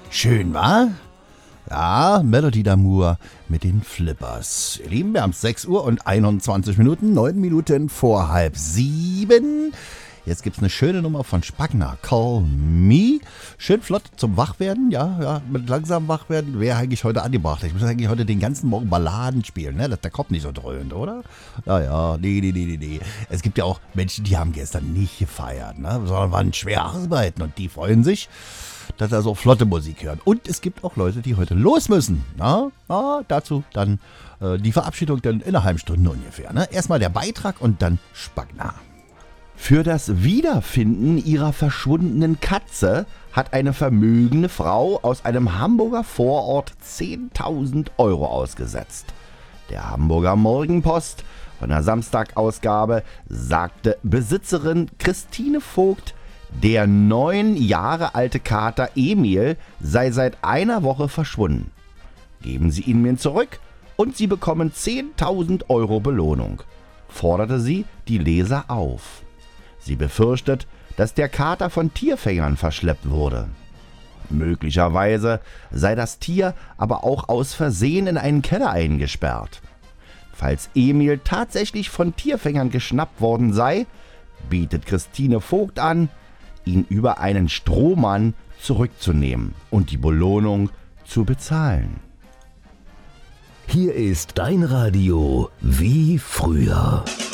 Schön, wa? Ja, Melody Damour mit den Flippers. Ihr Lieben, wir haben 6 Uhr und 21 Minuten, 9 Minuten vor 6:30. Jetzt gibt's eine schöne Nummer von Spagna, Call Me. Schön flott zum Wachwerden, ja, mit langsam Wachwerden wäre eigentlich heute angebracht. Ich muss eigentlich heute den ganzen Morgen Balladen spielen, ne, dass der Kopf nicht so dröhnt, oder? Nee. Es gibt ja auch Menschen, die haben gestern nicht gefeiert, ne, sondern waren schwer arbeiten und die freuen sich, dass er so flotte Musik hören. Und es gibt auch Leute, die heute los müssen. Dazu dann die Verabschiedung dann in einer halben Stunde ungefähr. Ne? Erstmal der Beitrag und dann Spagna. Für das Wiederfinden ihrer verschwundenen Katze hat eine vermögende Frau aus einem Hamburger Vorort 10.000 Euro ausgesetzt. Der Hamburger Morgenpost von der Samstagausgabe sagte Besitzerin Christine Vogt, der 9 Jahre alte Kater Emil sei seit einer Woche verschwunden. Geben Sie ihn mir zurück und Sie bekommen 10.000 Euro Belohnung, forderte sie die Leser auf. Sie befürchtet, dass der Kater von Tierfängern verschleppt wurde. Möglicherweise sei das Tier aber auch aus Versehen in einen Keller eingesperrt. Falls Emil tatsächlich von Tierfängern geschnappt worden sei, bietet Christine Vogt an, ihn über einen Strohmann zurückzunehmen und die Belohnung zu bezahlen. Hier ist dein Radio wie früher.